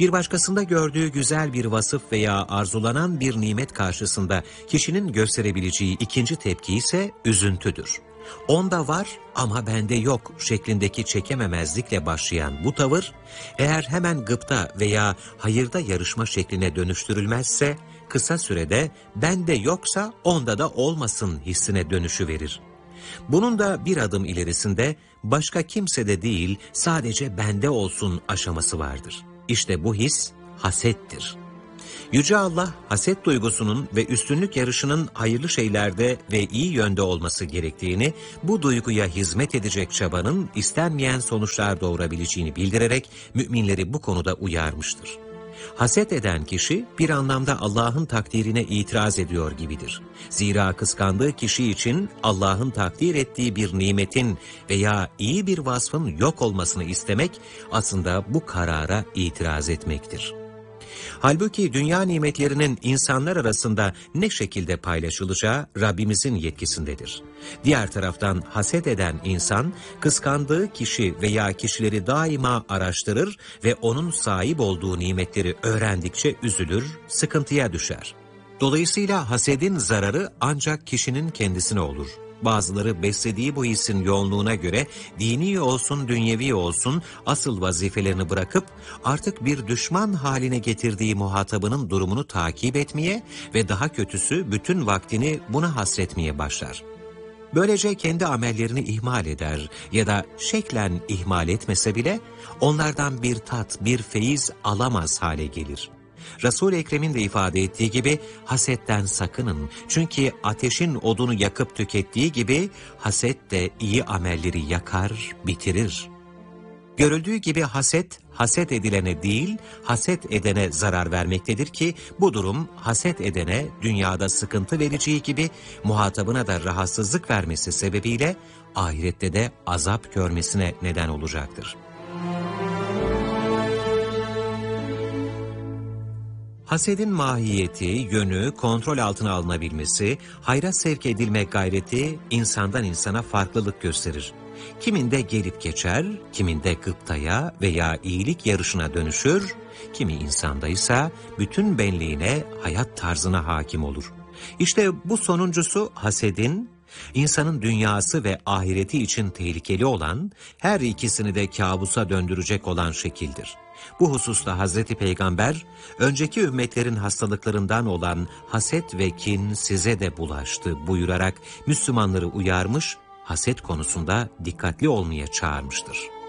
Bir başkasında gördüğü güzel bir vasıf veya arzulanan bir nimet karşısında kişinin gösterebileceği ikinci tepki ise üzüntüdür. Onda var ama bende yok şeklindeki çekememezlikle başlayan bu tavır, eğer hemen gıpta veya hayırda yarışma şekline dönüştürülmezse, kısa sürede bende yoksa onda da olmasın hissine dönüşüverir. Bunun da bir adım ilerisinde başka kimsede değil sadece bende olsun aşaması vardır. İşte bu his hasettir. Yüce Allah, haset duygusunun ve üstünlük yarışının hayırlı şeylerde ve iyi yönde olması gerektiğini, bu duyguya hizmet edecek çabanın istenmeyen sonuçlar doğurabileceğini bildirerek müminleri bu konuda uyarmıştır. Haset eden kişi bir anlamda Allah'ın takdirine itiraz ediyor gibidir. Zira kıskandığı kişi için Allah'ın takdir ettiği bir nimetin veya iyi bir vasfın yok olmasını istemek aslında bu karara itiraz etmektir. Halbuki dünya nimetlerinin insanlar arasında ne şekilde paylaşılacağı Rabbimizin yetkisindedir. Diğer taraftan haset eden insan, kıskandığı kişi veya kişileri daima araştırır ve onun sahip olduğu nimetleri öğrendikçe üzülür, sıkıntıya düşer. Dolayısıyla hasedin zararı ancak kişinin kendisine olur. Bazıları beslediği bu hissin yoğunluğuna göre dini olsun dünyevi olsun asıl vazifelerini bırakıp artık bir düşman haline getirdiği muhatabının durumunu takip etmeye ve daha kötüsü bütün vaktini buna hasretmeye başlar. Böylece kendi amellerini ihmal eder ya da şeklen ihmal etmese bile onlardan bir tat, bir feyiz alamaz hale gelir. Resul-i Ekrem'in de ifade ettiği gibi hasetten sakının. Çünkü ateşin odunu yakıp tükettiği gibi haset de iyi amelleri yakar, bitirir. Görüldüğü gibi haset edilene değil, haset edene zarar vermektedir ki bu durum haset edene dünyada sıkıntı vereceği gibi muhatabına da rahatsızlık vermesi sebebiyle ahirette de azap görmesine neden olacaktır. Hasedin mahiyeti, yönü kontrol altına alınabilmesi, hayra sevk edilme gayreti insandan insana farklılık gösterir. Kiminde gelip geçer, kiminde gıptaya veya iyilik yarışına dönüşür, kimi insanda ise bütün benliğine, hayat tarzına hakim olur. İşte bu sonuncusu hasedin, insanın dünyası ve ahireti için tehlikeli olan, her ikisini de kabusa döndürecek olan şekildir. Bu hususta Hazreti Peygamber, önceki ümmetlerin hastalıklarından olan haset ve kin size de bulaştı buyurarak Müslümanları uyarmış, haset konusunda dikkatli olmaya çağırmıştır.